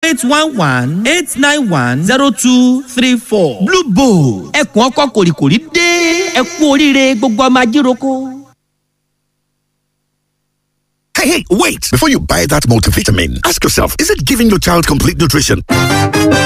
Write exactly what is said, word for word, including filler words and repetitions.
eight one one eight nine one zero two three four. Blue Bone ẹkùn ọkọ kòrìkòrì dé ẹ kú oríire gbogbo ọmọ ajíroko. Hey, hey, wait! Before you buy that multivitamin, ask yourself, is it giving your child complete nutrition?